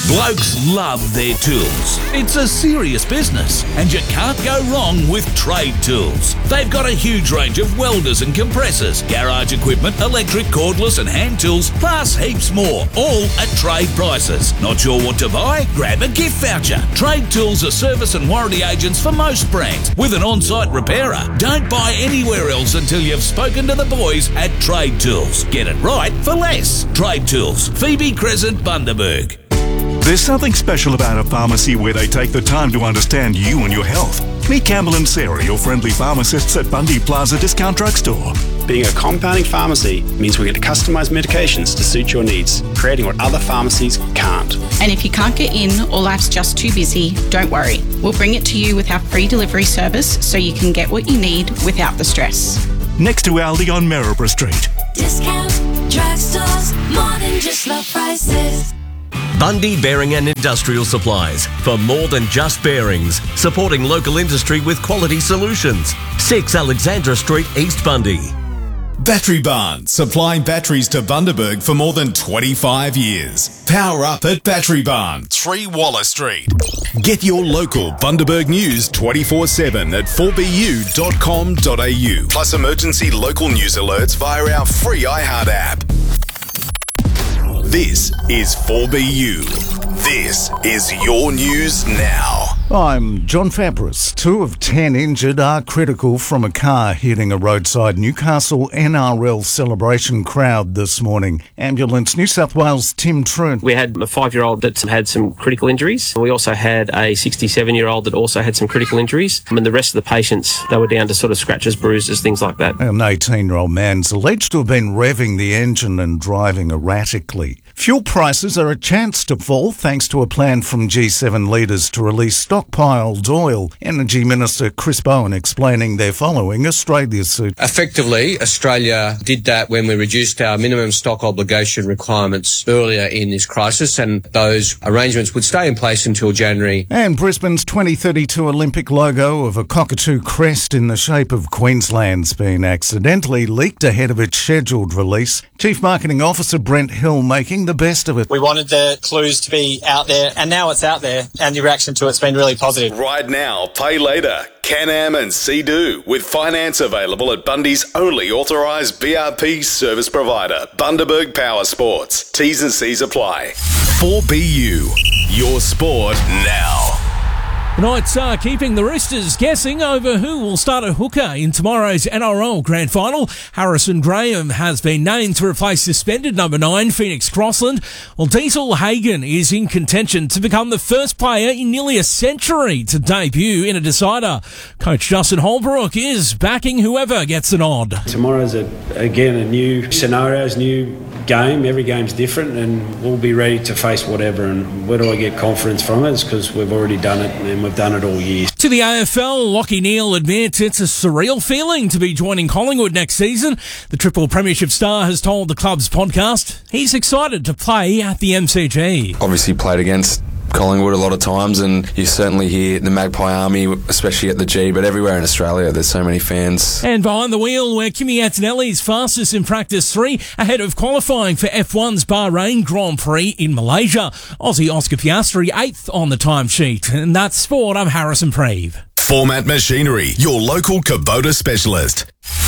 Blokes love their tools. It's a serious business, and you can't go wrong with Trade Tools. They've got a huge range of welders and compressors, garage equipment, electric, cordless and hand tools, plus heaps more, all at trade prices. Not sure what to buy? Grab a gift voucher. Trade Tools are service and warranty agents for most brands, with an on-site repairer. Don't buy anywhere else until you've spoken to the boys at Trade Tools. Get it right for less. Trade Tools, Phoebe Crescent, Bundaberg. There's something special about a pharmacy where they take the time to understand you and your health. Meet Campbell and Sarah, your friendly pharmacists at Bundy Plaza Discount Drugstore. Being a compounding pharmacy means we get to customise medications to suit your needs, creating what other pharmacies can't. And if you can't get in or life's just too busy, don't worry. We'll bring it to you with our free delivery service so you can get what you need without the stress. Next to Aldi on Maryborough Street. Discount drugstores, more than just low prices. Bundy Bearing and Industrial Supplies, for more than just bearings, supporting local industry with quality solutions. 6 Alexandra Street, East Bundy. Battery Barn, supplying batteries to Bundaberg for more than 25 years. Power up at Battery Barn, 3 Wallace Street. Get your local Bundaberg news 24/7 at 4bu.com.au. Plus emergency local news alerts via our free iHeart app. This is 4BU. This is your news now. I'm John Fabris. 2 of 10 injured are critical from a car hitting a roadside Newcastle NRL celebration crowd this morning. Ambulance New South Wales' Tim Troon. We had a 5-year-old that had some critical injuries. We also had a 67-year-old that also had some critical injuries. And the rest of the patients, they were down to sort of scratches, bruises, things like that. An 18-year-old man's alleged to have been revving the engine and driving erratically. Fuel prices are a chance to fall thanks to a plan from G7 leaders to release stockpiled oil. Energy Minister Chris Bowen explaining they're following Australia's suit. Effectively, Australia did that when we reduced our minimum stock obligation requirements earlier in this crisis, and those arrangements would stay in place until January. And Brisbane's 2032 Olympic logo of a cockatoo crest in the shape of Queensland's been accidentally leaked ahead of its scheduled release. Chief Marketing Officer Brent Hill making the best of it. We wanted the clues to be out there, and now it's out there, and the reaction to it's been really positive. Ride now, pay later. Can-Am and Sea-Doo, with finance available at Bundy's only authorised BRP service provider, Bundaberg Power Sports. T's and C's apply. 4BU, your sport now. Tonight's keeping the Roosters guessing over who will start at hooker in tomorrow's NRL Grand Final. Harrison Graham has been named to replace suspended number 9 Phoenix Crossland, while Diesel Hagen is in contention to become the first player in nearly a century to debut in a decider. Coach Justin Holbrook is backing whoever gets a nod. Tomorrow's again a new scenario, new game. Every game's different, and we'll be ready to face whatever. And where do I get confidence from it? It's because we've already done it, and we've done it all year. To the AFL, Lachie Neale admits it's a surreal feeling to be joining Collingwood next season. The triple premiership star has told the club's podcast he's excited to play at the MCG. Obviously played against Collingwood a lot of times, and you certainly hear the Magpie Army, especially at the G, but everywhere in Australia there's so many fans. And behind the wheel, where Kimi Antonelli's fastest in practice 3 ahead of qualifying for F1's Bahrain Grand Prix in Malaysia. Aussie Oscar Piastri 8th on the timesheet. And that's sport. I'm Harrison Preve. Format Machinery, your local Kubota specialist.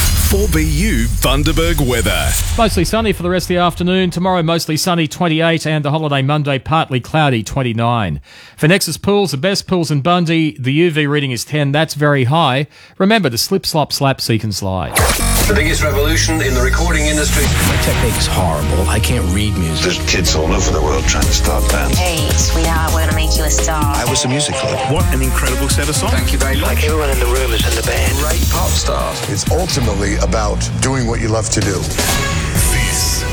4BU Bundaberg weather. Mostly sunny for the rest of the afternoon. Tomorrow mostly sunny, 28, and the holiday Monday partly cloudy, 29. For Nexus Pools, the best pools in Bundy, the UV reading is 10. That's very high. Remember to slip, slop, slap, seek and slide. The biggest revolution in the recording industry. My technique's horrible. I can't read music. There's kids all over the world trying to start bands. Hey, sweetheart, we're gonna make you a star. I was a music club. What an incredible set of songs. Thank you very much. Like everyone in the room is in the band. Great pop stars. It's ultimately about doing what you love to do. This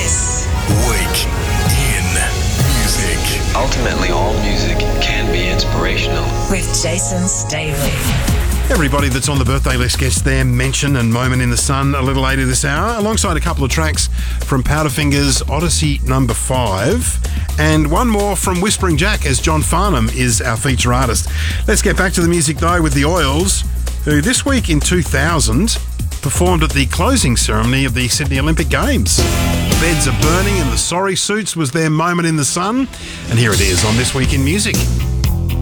week in music. Ultimately, all music can be inspirational. With Jason Staley. Everybody that's on the birthday list gets their mention and moment in the sun a little later this hour, alongside a couple of tracks from Powderfinger's Odyssey number 5, and one more from Whispering Jack, as John Farnham is our feature artist. Let's get back to the music though with the Oils, who this week in 2000 performed at the closing ceremony of the Sydney Olympic Games. The Beds Are Burning and the Sorry Suits was their moment in the sun. And here it is on This Week in Music.